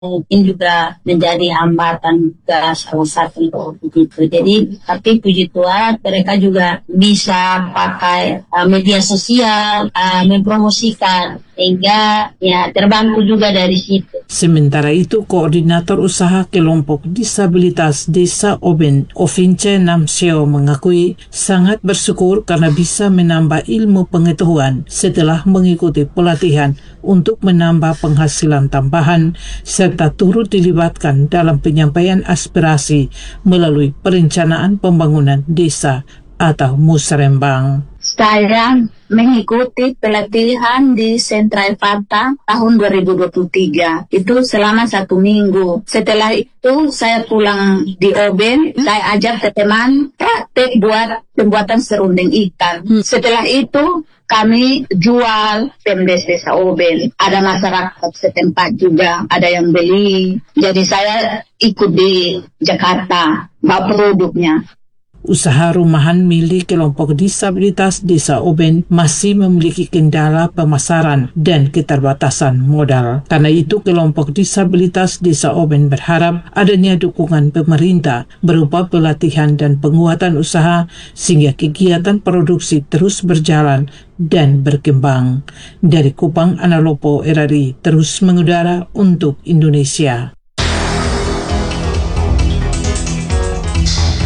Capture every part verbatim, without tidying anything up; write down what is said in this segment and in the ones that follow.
mungkin juga menjadi hambatan ke salah satu begitu. Jadi tapi puji Tuhan mereka juga bisa pakai uh, media sosial uh, mempromosikan sehingga ya terbantu juga dari situ. Sementara itu, Koordinator Usaha Kelompok Disabilitas Desa Oben, Ovince Namseo, mengakui sangat bersyukur karena bisa menambah ilmu pengetahuan setelah mengikuti pelatihan untuk menambah penghasilan tambahan serta turut dilibatkan dalam penyampaian aspirasi melalui perencanaan pembangunan desa atau musrembang. Saya mengikuti pelatihan di Sentral Fata tahun dua ribu dua puluh tiga. Itu selama satu minggu. Setelah itu saya pulang di Oben, saya ajak ke teman praktek buat pembuatan serunding ikan. Setelah itu kami jual pemdes desa Oben. Ada masyarakat setempat juga, ada yang beli. Jadi saya ikut di Jakarta, bawa produknya. Usaha rumahan milik kelompok disabilitas Desa Oben masih memiliki kendala pemasaran dan keterbatasan modal. Karena itu, kelompok disabilitas Desa Oben berharap adanya dukungan pemerintah berupa pelatihan dan penguatan usaha sehingga kegiatan produksi terus berjalan dan berkembang. Dari Kupang, Analopo R R I terus mengudara untuk Indonesia.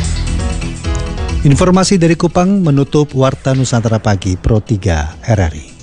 Informasi dari Kupang menutup Warta Nusantara Pagi Pro tiga R R I.